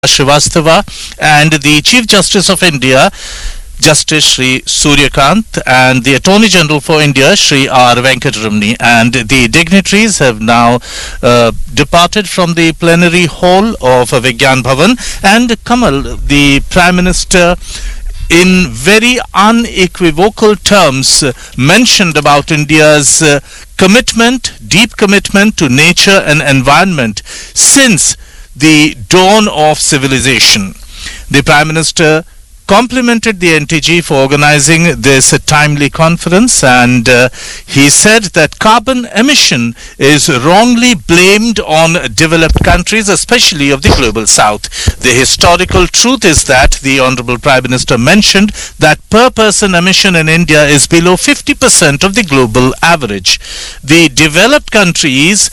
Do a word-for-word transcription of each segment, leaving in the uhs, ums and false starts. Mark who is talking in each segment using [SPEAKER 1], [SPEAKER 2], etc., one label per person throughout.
[SPEAKER 1] Srivastava and the Chief Justice of India, Justice Shri Suryakant, and the Attorney General for India, Shri R. Venkataramani, and the dignitaries have now uh, departed from the plenary hall of Vigyan Bhavan. And Kamal, the Prime Minister, in very unequivocal terms uh, mentioned about India's uh, commitment, deep commitment to nature and environment since the dawn of civilization. The Prime Minister complimented the N T G for organizing this uh, timely conference, and uh, he said that carbon emission is wrongly blamed on developed countries, especially of the global south. The historical truth is that the Honorable Prime Minister mentioned that per person emission in India is below fifty percent of the global average. The developed countries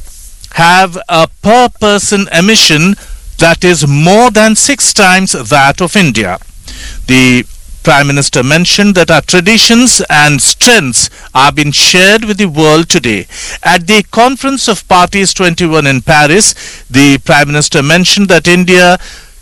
[SPEAKER 1] have a per person emission that is more than six times that of India. The Prime Minister mentioned that our traditions and strengths are being shared with the world today. At the Conference of Parties twenty-one in Paris, the Prime Minister mentioned that India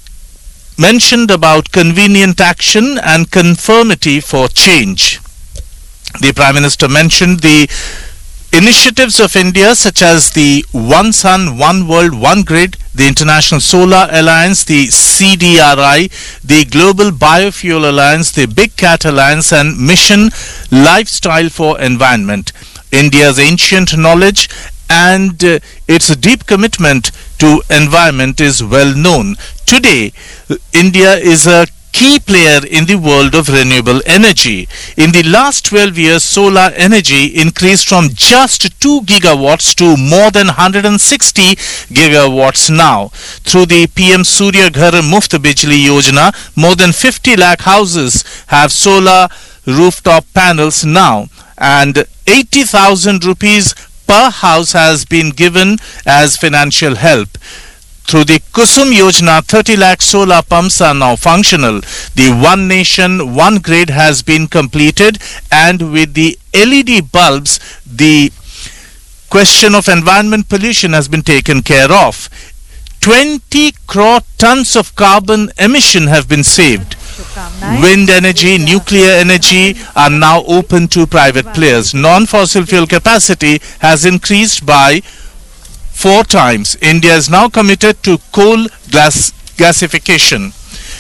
[SPEAKER 1] mentioned about convenient action and conformity for change. The Prime Minister mentioned the initiatives of India such as the One Sun, One World, One Grid, the International Solar Alliance, the C D R I, the Global Biofuel Alliance, the Big Cat Alliance, and Mission Lifestyle for Environment. India's ancient knowledge and uh, its deep commitment to environment is well known. Today, India is a key player in the world of renewable energy. In the last twelve years, solar energy increased from just two gigawatts to more than one hundred sixty gigawatts now. Through the P M Surya Ghar Muft Bijli Yojana, more than fifty lakh houses have solar rooftop panels now, and eighty thousand rupees per house has been given as financial help. Through the Kusum Yojana, thirty lakh solar pumps are now functional. The One Nation, One Grid has been completed, and with the L E D bulbs, the question of environment pollution has been taken care of. twenty crore tons of carbon emission have been saved. Wind energy, nuclear energy are now open to private players. Non-fossil fuel capacity has increased by four times. India is now committed to coal gas gasification.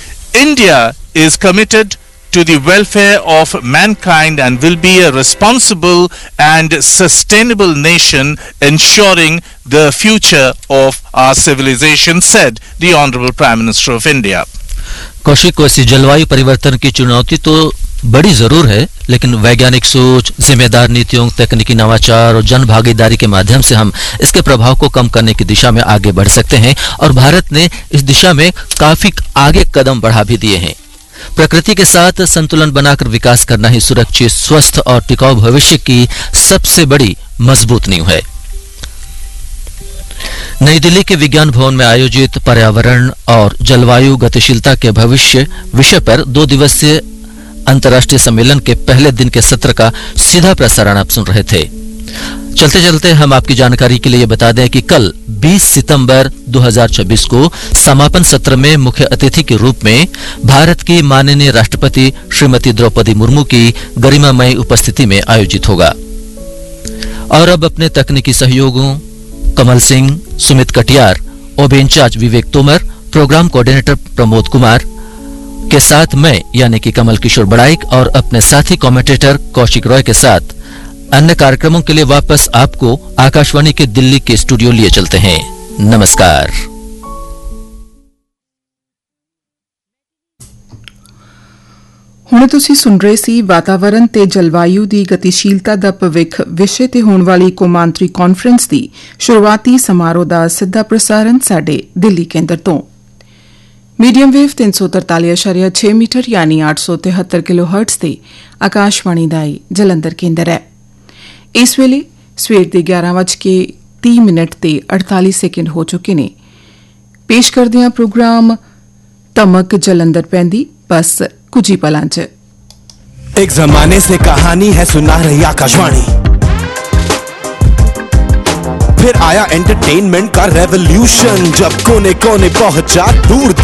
[SPEAKER 1] India is committed to the welfare of mankind and will be a responsible and sustainable nation, ensuring the future of our civilization, said the Honorable Prime Minister of India.
[SPEAKER 2] Kaushik, वैसे जलवायु परिवर्तन की चुनौती तो बड़ी जरूर है, लेकिन वैज्ञानिक सोच, जिम्मेदार नीतियों, तकनीकी नवाचार और जन भागीदारी के माध्यम से हम इसके प्रभाव को कम करने की दिशा में आगे बढ़ सकते हैं, और भारत ने इस दिशा में काफी आगे कदम बढ़ा भी दिए हैं। प्रकृति के साथ संतुलन बनाकर विकास करना ही सुरक्षित, स्वस्थ और टिकाऊ भविष्य की सबसे बड़ी मजबूत नींव है। नई दिल्ली के विज्ञान भवन में आयोजित पर्यावरण और जलवायु गतिशीलता के भविष्य विषय पर दो दिवसीय अंतर्राष्ट्रीय सम्मेलन के पहले दिन के सत्र का सीधा प्रसारण आप सुन रहे थे। चलते चलते हम आपकी जानकारी के लिए बता दें कि कल बीस सितंबर दो हज़ार छब्बीस को समापन सत्र में मुख्य अतिथि के रूप में भारत की माननीय राष्ट्रपति श्रीमती द्रौपदी मुर्मू की गरिमामय उपस्थिति में आयोजित होगा। और अब अपने तकनीकी सहयोगों कमल सिंह, सुमित कटियार, ओबे इंचार्ज विवेक तोमर, प्रोग्राम कोऑर्डिनेटर प्रमोद कुमार के साथ मैं यानी कि कमल किशोर बड़ाइक और अपने साथी कमेंटेटर कौशिक रॉय के साथ अन्य कार्यक्रमों के लिए वापस आपको आकाशवाणी के दिल्ली के स्टूडियो लिए चलते हैं। नमस्कार।
[SPEAKER 3] ਹੁਣ ਤੁਸੀਂ ਸੁਣ ਰਹੇ ਸੀ ਵਾਤਾਵਰਣ ਤੇ ਜਲਵਾਯੂ ਦੀ ਗਤੀਸ਼ੀਲਤਾ ਦਾ ਭਵਿੱਖ ਵਿਸ਼ੇ ਤੇ ਹੋਣ ਵਾਲੀ ਕੌਮਾਂਤਰੀ ਕਾਨਫਰੰਸ ਦੀ ਸ਼ੁਰੂਆਤੀ ਸਮਾਰੋਹ ਦਾ ਸਿੱਧਾ ਪ੍ਰਸਾਰਣ ਸਾਡੇ ਦਿੱਲੀ ਕੇਂਦਰ ਤੋਂ। ਮੀਡੀਅਮ ਵੇਵ ਤਿੰਨ ਸੌ ਤਰਤਾਲੀ ਦਸ਼ਮਲਵ ਛੇ ਮੀਟਰ ਯਾਨੀ ਅੱਠ ਸੌ ਤਿਹੱਤਰ ਕਿਲੋ ਹਰਟਜ਼ ਤੇ ਆਕਾਸ਼ਵਾਣੀ ਦਾ ਇਹ ਜਲੰਧਰ ਕੇਂਦਰ ਹੈ। ਇਸ ਵੇਲੇ ਸਵੇਰ ਦੇ ਗਿਆਰਾਂ ਵੱਜ ਕੇ ਤੀਹ ਮਿੰਟ ਤੇ ਅੜਤਾਲੀ ਸੈਕਿੰਡ ਹੋ ਚੁੱਕੇ ਨੇ। ਪੇਸ਼ ਕਰਦੇ ਹਾਂ ਪ੍ਰੋਗਰਾਮ ਧਮਕ ਜਲੰਧਰ ਪੈਂਦੀ ਬਸ कुछ ही पलां च।
[SPEAKER 4] एक जमाने से कहानी है सुना रही आकाशवाणी, फिर आया एंटरटेनमेंट का रेवोल्यूशन, जब कोने कोने पहुंचा दूर